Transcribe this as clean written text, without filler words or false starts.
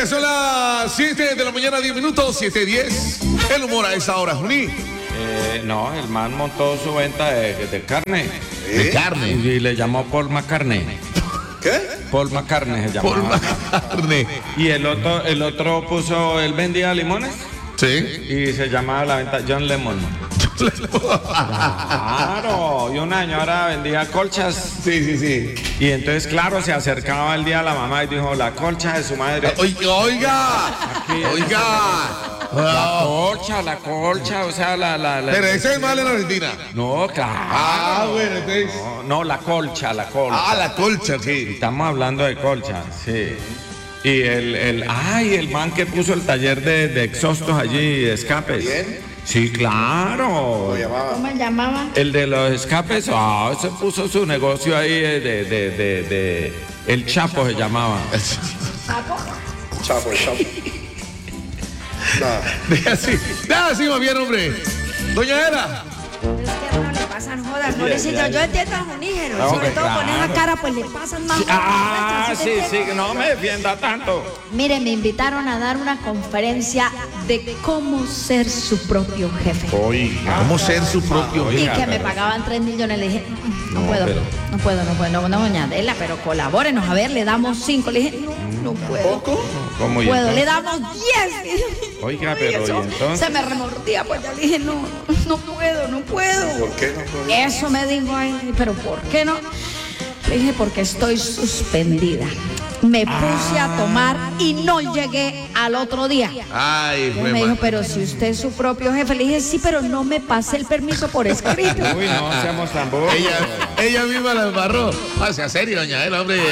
Oiga, son las 7 de la mañana, 10 minutos, 7:10. El humor a esa hora, Juní. No, el man montó su venta de carne. ¿De carne? Y le llamó Paul McCartney. ¿Qué? Paul McCartney se llamaba. Paul McCartney. Y el otro puso, él vendía limones. Sí. Y se llamaba la venta John Lemon. Claro, y una señora vendía colchas. Sí. Y entonces, claro, se acercaba el día a la mamá y dijo, la colcha de su madre. Oiga. La colcha, o sea, Pero ese es mal en Argentina. No, claro. Bueno, entonces. No, la colcha. La colcha, sí. Estamos hablando de colcha, sí. Y el man que puso el taller de exhaustos allí, de escapes. ¿Bien? Sí, claro. ¿Cómo se llamaba? El de los escapes, se puso su negocio ahí de el Chapo se llamaba. ¿Sapo? Chapo. Deja así, más bien, hombre. Doña Era. Es que a uno le pasan jodas, no necesito. Yo entiendo a Junígero, No, sobre que todo con claro. esa cara, pues le pasan más jodas. Sí, no me defienda tanto. Mire, me invitaron a dar una conferencia de cómo ser su propio jefe. Oiga. ¿Cómo ser su propio Y Oiga, que me pero- pagaban 3 millones. Le dije, no No, puedo, pero- no, doña Adela, pero colabórenos. A ver, le damos 5. Le dije, no puedo. ¿Cómo y Puedo, le entonces? damos 10. Oiga, pero ¿y entonces? Se me remordía, pues ya le dije, no puedo. ¿Por qué no puede? Eso me dijo él, pero ¿por qué no? Le dije, porque estoy suspendida. Me puse a tomar y no llegué al otro día. Ay, Él fue me dijo, mal. pero si usted es su propio jefe. Le dije, sí, pero no me pase el permiso por escrito. Uy, no seamos tan bobos. Ella misma la embarró. Sea serio, doña Era, hombre.